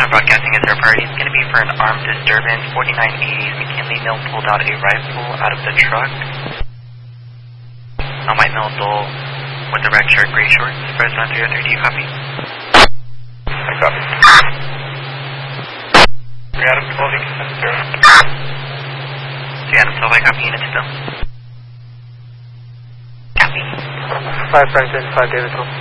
broadcasting as our priority. It's going to be for an armed disturbance. 4980 McKinley Mill pulled out a rifle out of the truck. A white male adult with a red shirt, gray shorts. Fresno 303, do you copy? I copy. 3 Adam 12, you can 3 Adam 12, I copy. Units still. Copy. 5 Franklin, 5 David 12.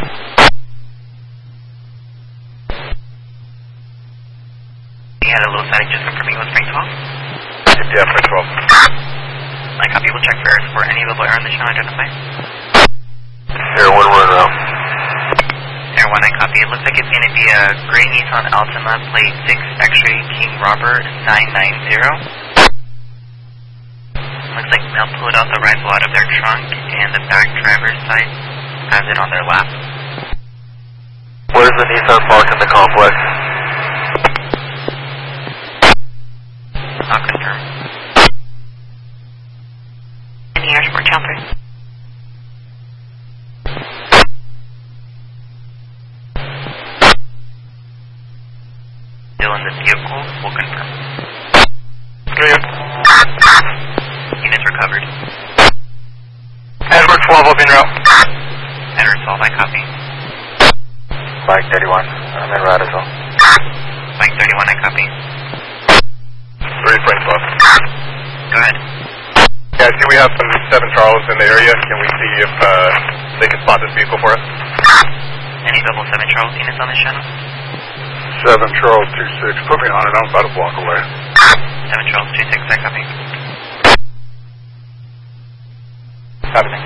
You had a little static, just confirming it was Frank 12? Yeah, Frank 12. I copy. We'll check for errors for any available error on the channel identified. Air 1, we're en route. Air 1, I copy. It looks like it's going to be a gray Nissan Altima, plate 6 X-ray King Robert 990. Looks like they'll pull out the rifle out of their trunk, and the back driver's side has it on their lap. Where's the Nissan parked in the complex? I'll confirm. In the airport, jumper. Still in the vehicle, we'll confirm. 3 Units recovered. Edward 12, will be en route. Edward 12, I copy. Mike 31, I'm en route as well. Mike 31, I copy. 3 Frank 12. Go ahead. Yeah, see we have some 7 Charles in the area. Can we see if they can spot this vehicle for us? Any double 7 Charles units on this channel? 7 Charles 26, put me on it, I'm about a block away. 7 Charles 26, I copy. Copy.